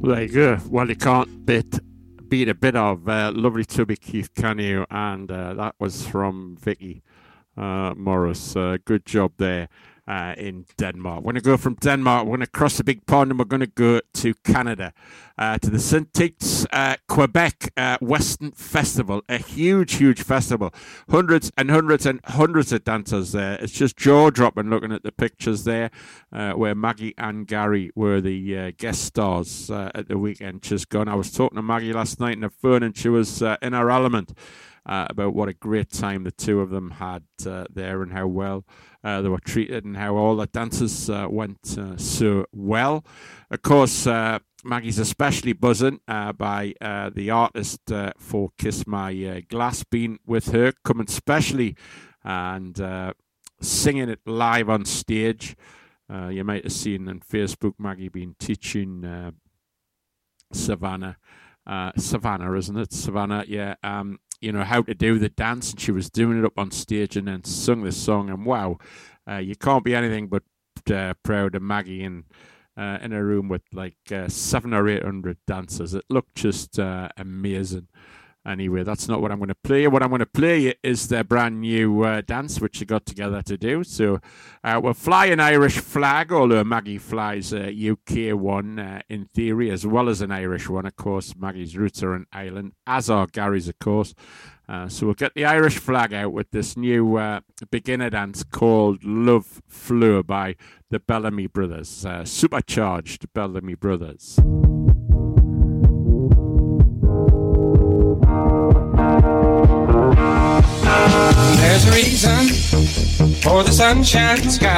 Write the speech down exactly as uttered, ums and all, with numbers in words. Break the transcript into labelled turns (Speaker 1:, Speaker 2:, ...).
Speaker 1: There you go. Well, you can't beat, beat a bit of uh, lovely Toby Keith, can you? And uh, that was from Vicky uh, Morris. Uh, good job there uh, in Denmark. We're going to go from Denmark. We're going to cross the big pond and we're going to go to Canada, uh, to the Saint Kitts uh, Quebec uh, Western Festival. A huge, huge festival. Hundreds and hundreds and hundreds of dancers there. It's just jaw-dropping looking at the pictures there, uh, where Maggie and Gary were the uh, guest stars uh, at the weekend just gone. I was talking to Maggie last night on the phone and she was uh, in her element. Uh, about what a great time the two of them had uh, there and how well uh, they were treated and how all the dancers uh, went uh, so well. Of course, uh, Maggie's especially buzzing uh, by uh, the artist uh, for Kiss My uh, Glass being with her, coming specially and uh, singing it live on stage. Uh, you might have seen on Facebook Maggie been teaching uh, Savannah. Uh, Savannah, isn't it? Savannah, yeah. Um, you know, how to do the dance, and she was doing it up on stage and then sung this song, and wow, uh, you can't be anything but uh, proud of Maggie in, uh, in a room with like uh, seven or eight hundred dancers. It looked just uh, amazing. Anyway, that's not what I'm going to play. What I'm going to play is their brand new uh, dance, which they got together to do. So uh, we'll fly an Irish flag, although Maggie flies a U K one uh, in theory, as well as an Irish one. Of course, Maggie's roots are in Ireland, as are Gary's, of course. Uh, so we'll get the Irish flag out with this new uh, beginner dance called Love Flow by the Bellamy Brothers, uh, supercharged Bellamy Brothers.
Speaker 2: There's a reason for the sunshine sky.